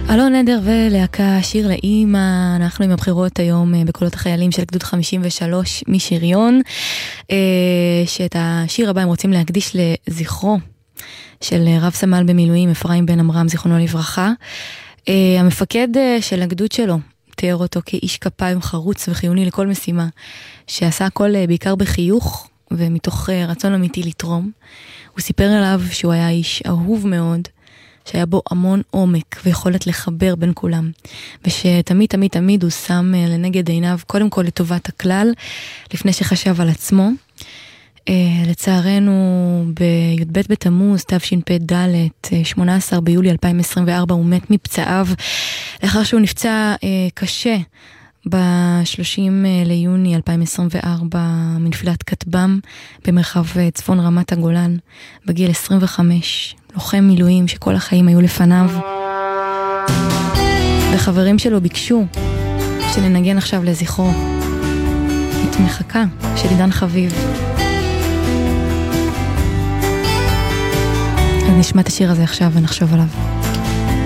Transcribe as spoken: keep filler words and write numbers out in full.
אלון נדר ולהקה שיר לאימא, אנחנו עם הבחירות היום בקולות החיילים של גדוד חמישים ושלוש משריון, שאת השיר הבא הם רוצים להקדיש לזכרו של רב סמל במילואים אפרים בן אמרם, זיכרונו לברכה. המפקד של הגדוד שלו תיאר אותו כאיש כפיים חרוץ וחיוני לכל משימה, שעשה הכל בעיקר בחיוך ומתוך רצון אמיתי לתרום. הוא סיפר עליו שהוא היה איש אהוב מאוד, שהיה בו המון עומק ויכולת לחבר בין כולם, ושתמיד תמיד תמיד הוא שם לנגד עיניו קודם כל לטובת הכלל, לפני שחשב על עצמו. לצערנו בי"ב בתמוז תשפ"ד, שמונה עשר ביולי אלפיים עשרים וארבע, הוא מת מפצעיו לאחר שהוא נפצע קשה ב-שלושים ליוני אלפיים עשרים וארבע מנפילת כטב"ם במרחב צפון רמת הגולן בגיל עשרים וחמש. לוחם מילואים שכל החיים היו לפניו, וחברים שלו ביקשו שננגן עכשיו לזכרו את מחכה של עידן חביב. אז נשמע את השיר הזה עכשיו ונחשוב עליו.